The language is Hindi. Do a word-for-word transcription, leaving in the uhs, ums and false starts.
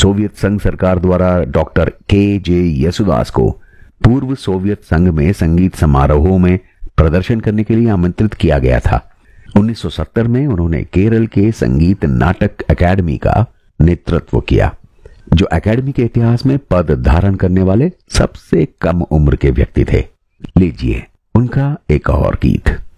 सोवियत संघ सरकार द्वारा डॉक्टर के जे यसुदास को पूर्व सोवियत संघ में संगीत समारोहों में प्रदर्शन करने के लिए आमंत्रित किया गया था। उन्नीस सौ सत्तर में उन्होंने केरल के संगीत नाटक अकादमी का नेतृत्व किया, जो अकादमी के इतिहास में पद धारण करने वाले सबसे कम उम्र के व्यक्ति थे। लीजिए उनका एक और गीत।